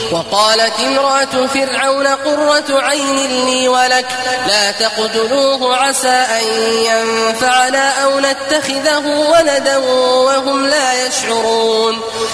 وقالت امرأة فرعون قرة عين لي ولك لا تقتلوه عسى أن ينفعنا أو نتخذه ولدا وهم لا يشعرون